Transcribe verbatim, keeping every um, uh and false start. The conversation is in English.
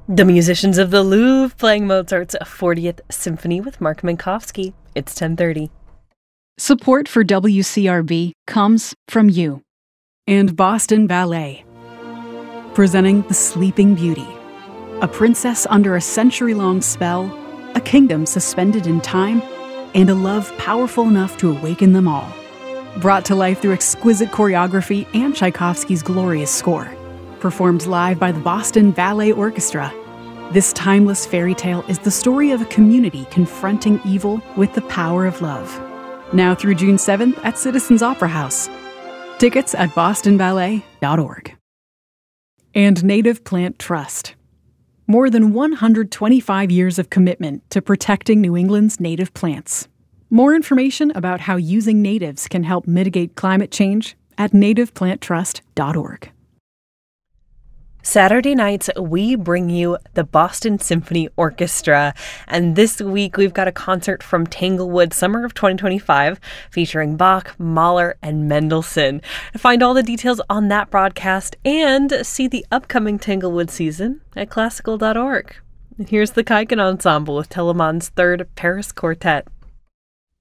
The musicians of the Louvre playing Mozart's fortieth Symphony with Mark Minkowski. It's ten thirty. Support for W C R B comes from you and Boston Ballet. Presenting The Sleeping Beauty, a princess under a century-long spell, a kingdom suspended in time, and a love powerful enough to awaken them all. Brought to life through exquisite choreography and Tchaikovsky's glorious score. Performed live by the Boston Ballet Orchestra. This timeless fairy tale is the story of a community confronting evil with the power of love. Now through June seventh at Citizens Opera House. Tickets at boston ballet dot org. And Native Plant Trust. More than one hundred twenty-five years of commitment to protecting New England's native plants. More information about how using natives can help mitigate climate change at native plant trust dot org. Saturday nights, we bring you the Boston Symphony Orchestra, and this week we've got a concert from Tanglewood Summer of twenty twenty-five featuring Bach, Mahler, and Mendelssohn. Find all the details on that broadcast and see the upcoming Tanglewood season at classical dot org. Here's the Kaiken Ensemble with Telemann's Third Paris Quartet.